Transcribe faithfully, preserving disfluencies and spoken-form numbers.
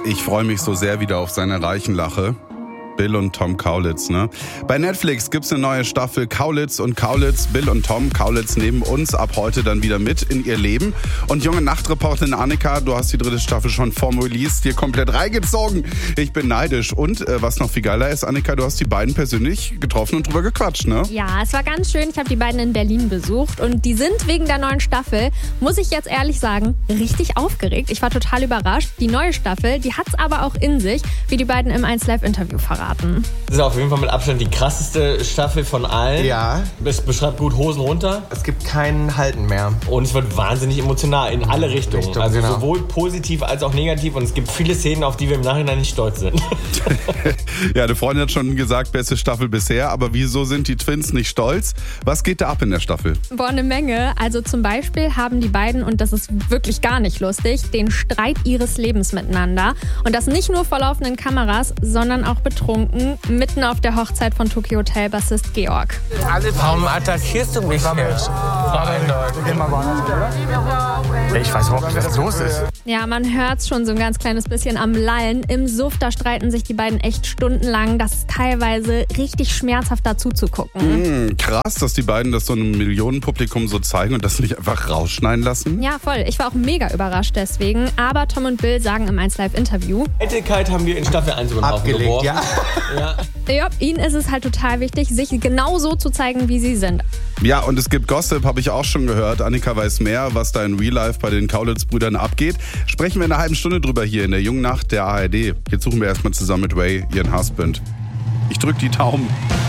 Ich freue mich so sehr wieder auf seine Leichenlache. Bill und Tom Kaulitz, ne? Bei Netflix gibt's eine neue Staffel Kaulitz und Kaulitz. Bill und Tom Kaulitz nehmen uns ab heute dann wieder mit in ihr Leben. Und junge Nachtreporterin Annika, du hast die dritte Staffel schon vorm Release dir komplett reingezogen. Ich bin neidisch. Und äh, was noch viel geiler ist, Annika, du hast die beiden persönlich getroffen und drüber gequatscht, ne? Ja, es war ganz schön. Ich habe die beiden in Berlin besucht und die sind wegen der neuen Staffel, muss ich jetzt ehrlich sagen, richtig aufgeregt. Ich war total überrascht. Die neue Staffel, die hat's aber auch in sich, wie die beiden im eins Live Interview verraten. Das ist auf jeden Fall mit Abstand die krasseste Staffel von allen. Ja. Es beschreibt gut Hosen runter. Es gibt kein Halten mehr. Und es wird wahnsinnig emotional in alle Richtungen. Richtung, also genau. sowohl positiv als auch negativ. Und es gibt viele Szenen, auf die wir im Nachhinein nicht stolz sind. Ja, eine Freundin hat schon gesagt, beste Staffel bisher. Aber wieso sind die Twins nicht stolz? Was geht da ab in der Staffel? Boah, eine Menge. Also zum Beispiel haben die beiden, und das ist wirklich gar nicht lustig, den Streit ihres Lebens miteinander. Und das nicht nur vor laufenden Kameras, sondern auch betrunken, mitten auf der Hochzeit von Tokyo Hotel Bassist Georg. Warum attackierst du mich jetzt? Ich weiß überhaupt nicht, was los ist. Ja, man hört's schon so ein ganz kleines bisschen am Lallen. Im Suff, da streiten sich die beiden echt stundenlang. Das ist teilweise richtig schmerzhaft dazu zu gucken. Mm, krass, dass die beiden das so einem Millionenpublikum so zeigen und das nicht einfach rausschneiden lassen. Ja, voll. Ich war auch mega überrascht deswegen. Aber Tom und Bill sagen im eins Live Interview: Eitelkeit haben wir in Staffel eins über den Haufen Abgelegt, geworfen. ja. Ja. Ja, ihnen ist es halt total wichtig, sich genau so zu zeigen, wie sie sind. Ja, und es gibt Gossip, habe ich auch schon gehört. Annika weiß mehr, was da in Real Life bei den Kaulitz-Brüdern abgeht. Sprechen wir in einer halben Stunde drüber hier in der Jungen Nacht der A R D. Jetzt suchen wir erstmal zusammen mit Ray ihren Husband. Ich drück die Daumen.